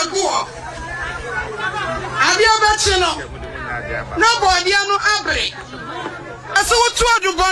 ago. Abia Bachino. No body no abre. Aso what to do